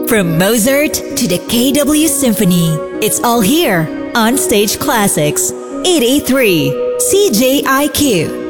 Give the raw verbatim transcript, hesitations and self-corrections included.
From Mozart to the K W Symphony, it's all here on Stage Classics. eight eighty-three C J I Q.